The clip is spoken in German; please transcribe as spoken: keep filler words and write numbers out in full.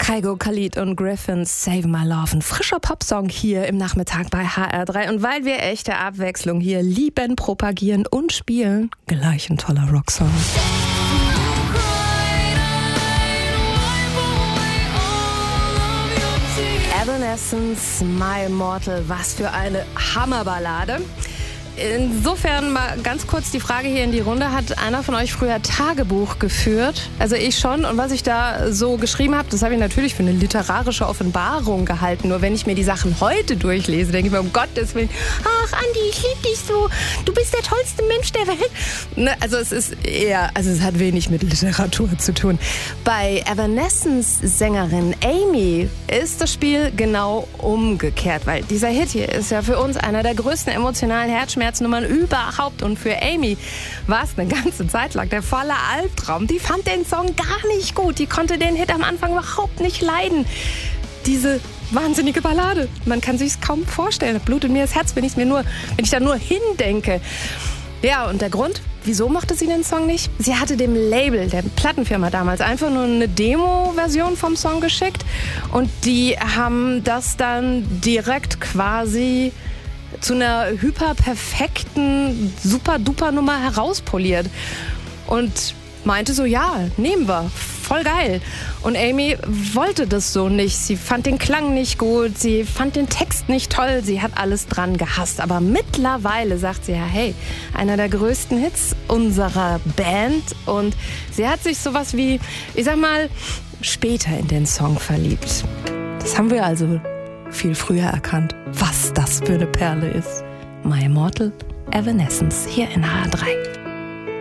Kygo, Khalid und Griffin, Save My Love. Ein frischer Popsong hier im Nachmittag bei H R drei. Und weil wir echte Abwechslung hier lieben, propagieren und spielen, gleich ein toller Rocksong. Evanescence, My Immortal, was für eine Hammerballade. Insofern mal ganz kurz die Frage hier in die Runde. Hat einer von euch früher Tagebuch geführt? Also ich schon. Und was ich da so geschrieben habe, das habe ich natürlich für eine literarische Offenbarung gehalten. Nur wenn ich mir die Sachen heute durchlese, denke ich mir, um Gottes Willen, ach Andi, ich liebe dich so. Du bist der tollste Mensch der Welt. Ne, also es ist eher, also es hat wenig mit Literatur zu tun. Bei Evanescence-Sängerin Amy ist das Spiel genau umgekehrt. Weil dieser Hit hier ist ja für uns einer der größten emotionalen Herzschmerzen Nummern überhaupt. Und für Amy war es eine ganze Zeit lang der volle Albtraum. Die fand den Song gar nicht gut. Die konnte den Hit am Anfang überhaupt nicht leiden. Diese wahnsinnige Ballade. Man kann sich's kaum vorstellen. Da blutet mir das Herz, wenn, ich's mir nur, wenn ich da nur hindenke. Ja, und der Grund? Wieso mochte sie den Song nicht? Sie hatte dem Label, der Plattenfirma damals, einfach nur eine Demo-Version vom Song geschickt. Und die haben das dann direkt quasi zu einer hyperperfekten, super-duper-Nummer herauspoliert. Und meinte so, ja, nehmen wir, voll geil. Und Amy wollte das so nicht. Sie fand den Klang nicht gut, sie fand den Text nicht toll, sie hat alles dran gehasst. Aber mittlerweile sagt sie ja, hey, einer der größten Hits unserer Band. Und sie hat sich sowas wie, ich sag mal, später in den Song verliebt. Das haben wir also viel früher erkannt, was das für eine Perle ist. My Immortal, Evanescence, hier in H R drei.